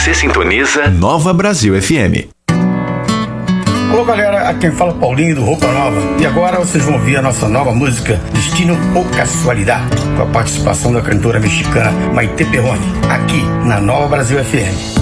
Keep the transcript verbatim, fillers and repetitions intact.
Você sintoniza Nova Brasil F M. Alô galera, aqui quem fala é Paulinho do Roupa Nova. E agora vocês vão ouvir a nossa nova música Destino ou Casualidade, com a participação da cantora mexicana Maite Perrone, aqui na Nova Brasil F M.